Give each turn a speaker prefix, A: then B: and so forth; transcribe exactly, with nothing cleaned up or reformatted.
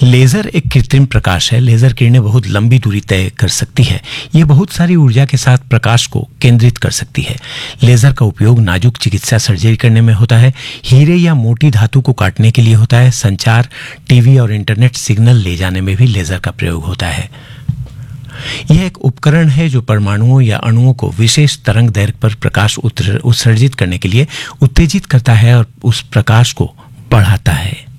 A: Laser एक कृत्रिम प्रकाश है। लेजर किरणें बहुत लंबी दूरी तय कर सकती है। ये बहुत सारी ऊर्जा के साथ प्रकाश को केंद्रित कर सकती है। लेजर का उपयोग नाजुक चिकित्सा सर्जरी करने में होता है, हीरे या मोटी धातु को काटने के लिए होता है, संचार, टीवी और इंटरनेट सिग्नल ले जाने में भी लेजर का प्रयोग होता है। यह एक उपकरण है जो परमाणुओं या अणुओं को विशेष तरंग दैर्घ्य पर प्रकाश उत्सर्जित करने के लिए उत्तेजित करता है और उस प्रकाश को बढ़ाता है।